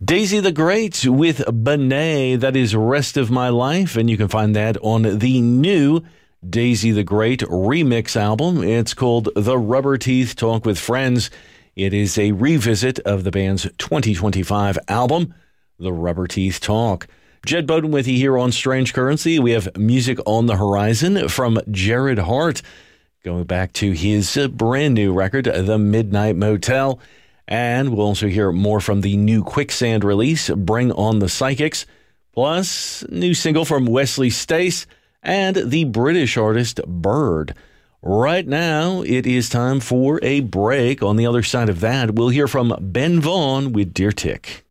Daisy the Great with Benet, that is Rest of My Life, and you can find that on the new Daisy the Great remix album. It's called The Rubber Teeth Talk with Friends. It is a revisit of the band's 2025 album, The Rubber Teeth Talk. Jed Bowden with you here on Strange Currency. We have music on the horizon from Jared Hart, going back to his brand new record, The Midnight Motel. And we'll also hear more from the new Quicksand release, Bring on the Psychics, plus new single from Wesley Stace and the British artist Bird. Right now, it is time for a break. On the other side of that, we'll hear from Ben Vaughn with Dear Tick.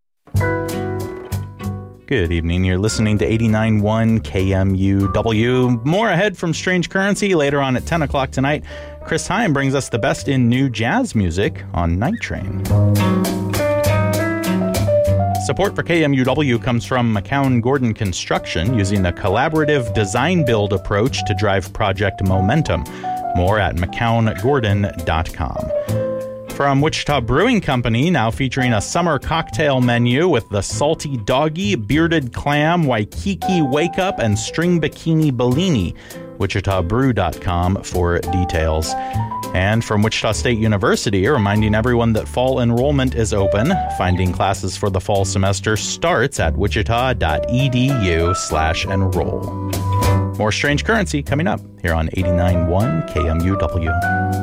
Good evening. You're listening to 89.1 KMUW. More ahead from Strange Currency later on at 10 o'clock tonight. Chris Heim brings us the best in new jazz music on Night Train. Support for KMUW comes from McCown Gordon Construction, using the collaborative design-build approach to drive project momentum. More at mcowngordon.com. From Wichita Brewing Company, now featuring a summer cocktail menu with the Salty Doggy, Bearded Clam, Waikiki Wake Up, and String Bikini Bellini. WichitaBrew.com for details. And from Wichita State University, reminding everyone that fall enrollment is open. Finding classes for the fall semester starts at wichita.edu/enroll. More Strange Currency coming up here on 89.1 KMUW.